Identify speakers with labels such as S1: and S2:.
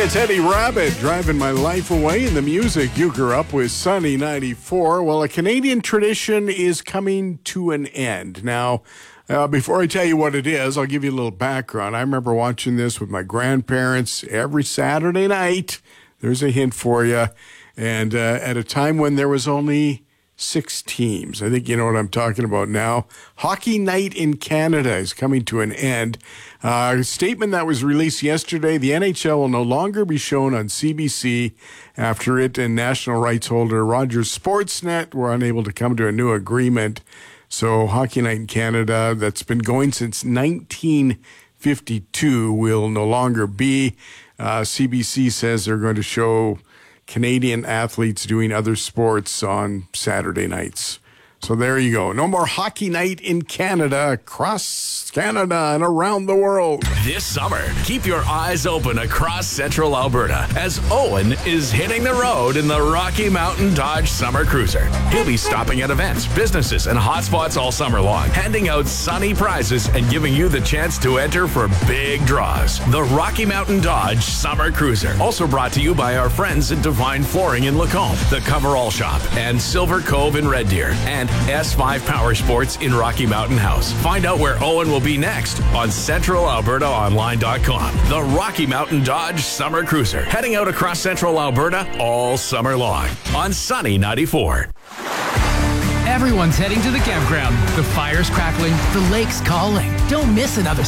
S1: It's Eddie Rabbit driving my life away in the music you grew up with, Sunny 94. Well, a Canadian tradition is coming to an end. Now, before I tell you what it is, I'll give you a little background. I remember watching this with my grandparents every Saturday night. There's a hint for you. And at a time when there was only 6 teams. I think you know what I'm talking about now. Hockey Night in Canada is coming to an end. A statement that was released yesterday, the NHL will no longer be shown on CBC after it and national rights holder Rogers Sportsnet were unable to come to a new agreement. So Hockey Night in Canada, that's been going since 1952, will no longer be. CBC says they're going to show Canadian athletes doing other sports on Saturday nights. So there you go. No more Hockey Night in Canada, across Canada and around the world.
S2: This summer, keep your eyes open across central Alberta as Owen is hitting the road in the Rocky Mountain Dodge Summer Cruiser. He'll be stopping at events, businesses, and hotspots all summer long, handing out sunny prizes and giving you the chance to enter for big draws. The Rocky Mountain Dodge Summer Cruiser. Also brought to you by our friends at Divine Flooring in Lacombe, The Coverall Shop, and Silver Cove in Red Deer, and S5 Power Sports in Rocky Mountain House. Find out where Owen will be next on CentralAlbertaOnline.com. The Rocky Mountain Dodge Summer Cruiser, heading out across central Alberta all summer long on Sunny 94.
S3: Everyone's heading to the campground. The fire's crackling, the lake's calling. Don't miss another